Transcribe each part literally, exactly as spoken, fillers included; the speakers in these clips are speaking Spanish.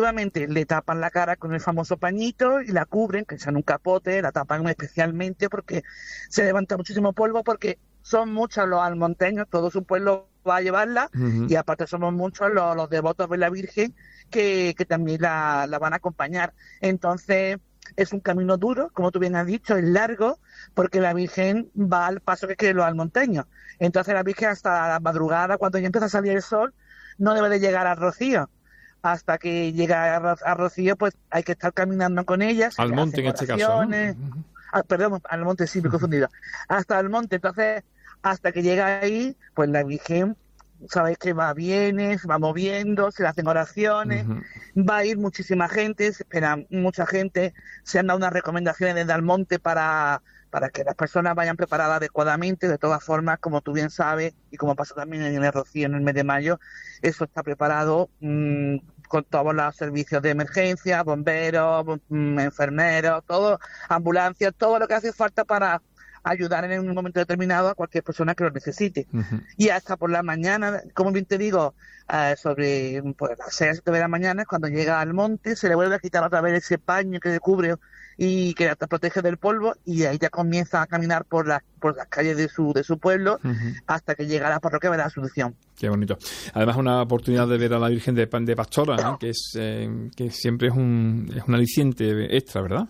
efectivamente le tapan la cara con el famoso pañito y la cubren, que sean un capote, la tapan especialmente porque se levanta muchísimo polvo, porque son muchos los almonteños, todo su pueblo va a llevarla, uh-huh. y aparte somos muchos los, los devotos de la Virgen que, que también la, la van a acompañar. Entonces es un camino duro, como tú bien has dicho, es largo, porque la Virgen va al paso que quieren los almonteños. Entonces la Virgen hasta la madrugada, cuando ya empieza a salir el sol, no debe de llegar al Rocío. Hasta que llega a, a Rocío, pues hay que estar caminando con ella. Al monte en este caso, ¿no? Ah, perdón, al monte, sí, me he confundido. Hasta el monte, entonces, hasta que llega ahí, pues la Virgen, sabéis que va, viene, se va moviendo, se le hacen oraciones, uh-huh. va a ir muchísima gente, se espera mucha gente, se han dado unas recomendaciones desde Almonte para, para que las personas vayan preparadas adecuadamente. De todas formas, como tú bien sabes, y como pasó también en el Rocío en el mes de mayo, eso está preparado mmm, con todos los servicios de emergencia, bomberos, mmm, enfermeros, todo, ambulancias, todo lo que hace falta para ayudar en un momento determinado a cualquier persona que lo necesite. Uh-huh. Y hasta por la mañana, como bien te digo, uh, sobre pues, las seis de la mañana, cuando llega al monte, se le vuelve a quitar otra vez ese paño que le cubre y que te protege del polvo, y ahí ya comienza a caminar por las por las calles de su de su pueblo, uh-huh. hasta que llega a la parroquia de la Asunción. Qué bonito. Además, una oportunidad de ver a la Virgen de, de Pastora, ¿no? que es eh, que siempre es un es un aliciente extra, ¿verdad?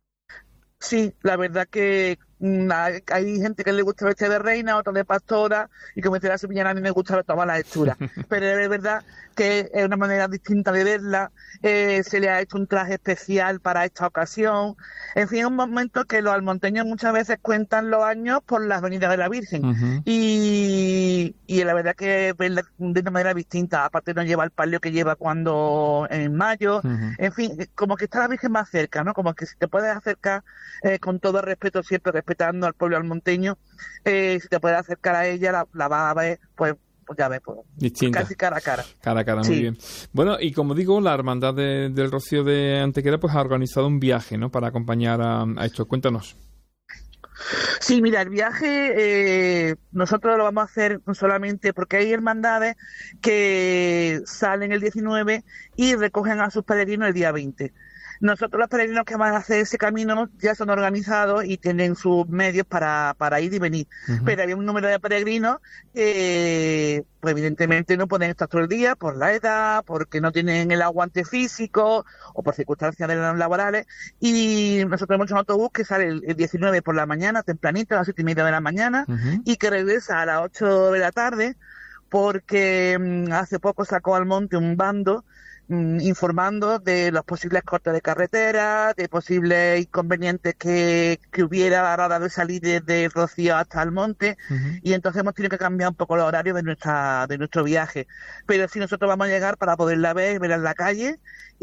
Sí, la verdad que mmm, hay, hay gente que le gusta vestir de reina, otra de pastora, y como decía la sevillana, a mí me gusta ver todas las hechuras. Pero es verdad que es una manera distinta de verla, eh, se le ha hecho un traje especial para esta ocasión. En fin, es un momento que los almonteños muchas veces cuentan los años por las venidas de la Virgen. Uh-huh. Y, y la verdad que verla de una manera distinta, aparte no lleva el palio que lleva cuando en mayo. Uh-huh. En fin, como que está la Virgen más cerca, ¿no? Como que si te puedes acercar eh, con todo respeto, siempre respetando al pueblo almonteño, eh, si te puedes acercar a ella, la, la vas a ver, pues, pues ya ves, pues, distinta. Casi cara a cara. Cara a cara, sí. Muy bien. Bueno, y como digo, la Hermandad de, del Rocío de Antequera pues ha organizado un viaje, ¿no?, para acompañar a, a esto. Cuéntanos. Sí, mira, el viaje eh, nosotros lo vamos a hacer solamente porque hay hermandades que salen el diecinueve y recogen a sus peregrinos el día veinte. Nosotros los peregrinos que van a hacer ese camino ya son organizados y tienen sus medios para, para ir y venir. Uh-huh. Pero había un número de peregrinos que pues evidentemente no pueden estar todo el día por la edad, porque no tienen el aguante físico o por circunstancias laborales. Y nosotros tenemos un autobús que sale el, el diecinueve por la mañana, tempranito, a las siete y media de la mañana, uh-huh. y que regresa a las ocho de la tarde, porque um, hace poco sacó al monte un bando informando de los posibles cortes de carretera, de posibles inconvenientes que, que hubiera a la hora de salir desde Rocío hasta el monte, uh-huh. y entonces hemos tenido que cambiar un poco los horarios de nuestra de nuestro viaje. Pero sí, nosotros vamos a llegar para poderla ver, verla en la calle,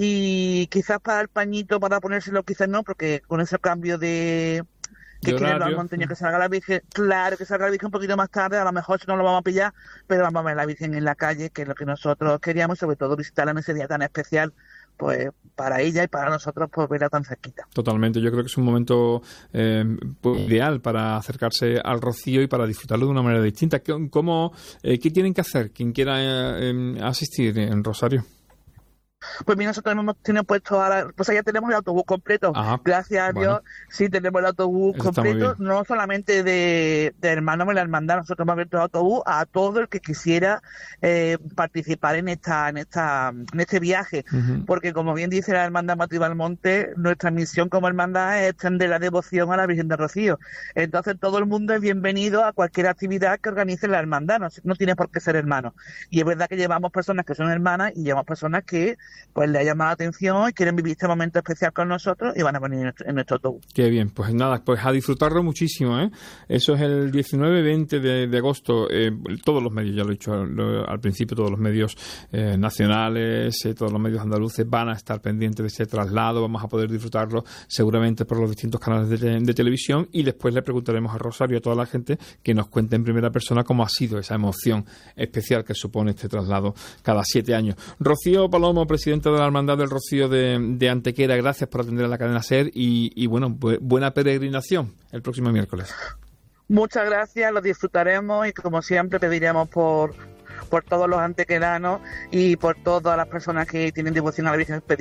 y quizás para el pañito, para ponérselo, quizás no, porque con ese cambio de... que quieren los almonteños que salga la Virgen, claro, que salga la Virgen un poquito más tarde, a lo mejor si no lo vamos a pillar, pero vamos a ver la Virgen en la calle, que es lo que nosotros queríamos, sobre todo visitarla en ese día tan especial, pues para ella y para nosotros, pues verla tan cerquita. Totalmente, yo creo que es un momento eh, pues, ideal para acercarse al Rocío y para disfrutarlo de una manera distinta. ¿Cómo, eh, ¿Qué tienen que hacer quien quiera eh, asistir en Rosario? Pues mira, nosotros hemos tenido puesto ahora, pues ya tenemos el autobús completo. Ajá, gracias a Dios, bueno. Sí tenemos el autobús Eso completo, no solamente de, de hermanos de la hermandad, nosotros hemos abierto el autobús a todo el que quisiera eh, participar en esta, en esta, en este viaje, uh-huh. porque como bien dice la Hermandad Matriz Valmonte, nuestra misión como hermandad es extender la devoción a la Virgen de Rocío. Entonces todo el mundo es bienvenido a cualquier actividad que organice la hermandad, no, no tiene por qué ser hermano. Y es verdad que llevamos personas que son hermanas y llevamos personas que pues le ha llamado la atención y quieren vivir este momento especial con nosotros y van a venir en nuestro, en nuestro autobús. Qué bien, pues nada, pues a disfrutarlo muchísimo, ¿eh? Eso es el diecinueve veinte de, de agosto, eh, todos los medios, ya lo he dicho lo, al principio, todos los medios eh, nacionales, eh, todos los medios andaluces van a estar pendientes de ese traslado, vamos a poder disfrutarlo seguramente por los distintos canales de, de televisión, y después le preguntaremos a Rosario y a toda la gente que nos cuente en primera persona cómo ha sido esa emoción especial que supone este traslado cada siete años. Rocío Palomo, presidenta de la Hermandad del Rocío de, de Antequera, gracias por atender a la cadena SER y, y bueno, bu- buena peregrinación el próximo miércoles. Muchas gracias, lo disfrutaremos y como siempre pediremos por, por todos los antequeranos y por todas las personas que tienen devoción a la Virgen.